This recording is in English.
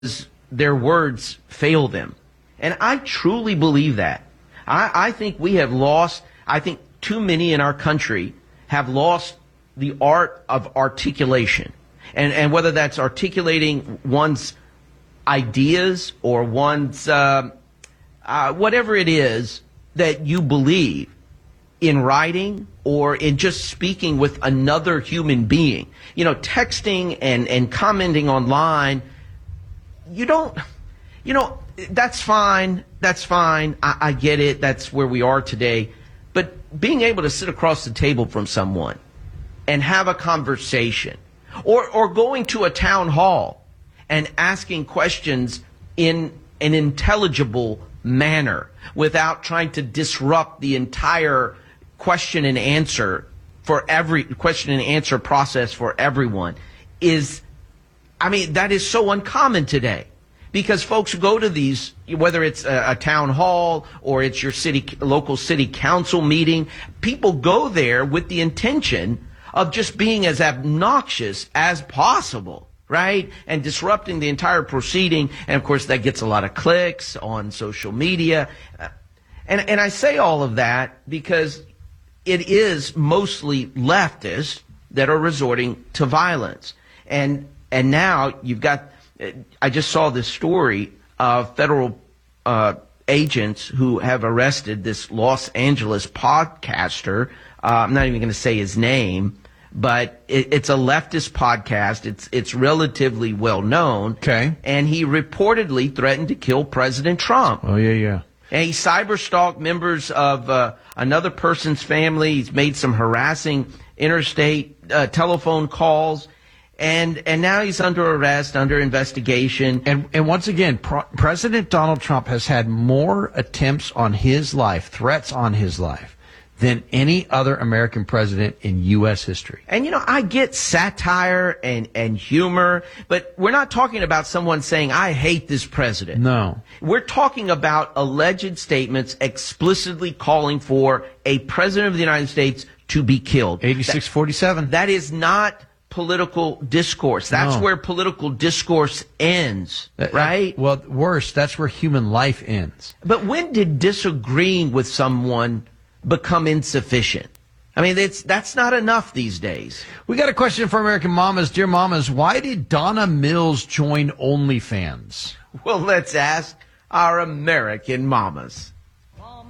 their words fail them. And I truly believe that. I think we have lost, I think too many in our country have lost the art of articulation. And whether that's articulating one's ideas or one's, whatever it is that you believe in writing or in just speaking with another human being. You know, texting and commenting online, that's fine. That's fine. I get it. That's where we are today. But being able to sit across the table from someone and have a conversation or going to a town hall and asking questions in an intelligible manner without trying to disrupt the entire question and answer process for everyone that is so uncommon today. Because folks go to these, whether it's a town hall or it's your local city council meeting, people go there with the intention of just being as obnoxious as possible, right? And disrupting the entire proceeding. And of course, that gets a lot of clicks on social media. And I say all of that because it is mostly leftists that are resorting to violence. And now you've got, I just saw this story of federal agents who have arrested this Los Angeles podcaster. I'm not even going to say his name, but it's a leftist podcast. It's relatively well known. Okay. And he reportedly threatened to kill President Trump. Oh, yeah. And he cyberstalked members of another person's family. He's made some harassing interstate telephone calls. And now he's under arrest, under investigation. And once again, President Donald Trump has had more attempts on his life, threats on his life, than any other American president in U.S. history. And, I get satire and humor, but we're not talking about someone saying, I hate this president. No. We're talking about alleged statements explicitly calling for a president of the United States to be killed. 8647. That is not political discourse. That's where political discourse ends, right? Well, worse, that's where human life ends. But when did disagreeing with someone become insufficient? I mean, that's not enough these days. We got a question for American Mamas. Dear Mamas, why did Donna Mills join OnlyFans? Well, let's ask our American Mamas.